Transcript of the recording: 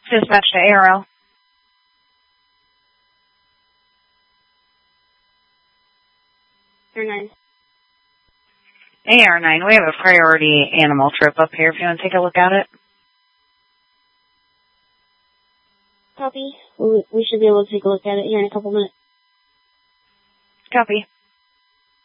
Dispatch to ARL. AR9. AR9, we have a priority animal trip up here if you want to take a look at it. Copy. We should be able to take a look at it here in a couple minutes. Copy.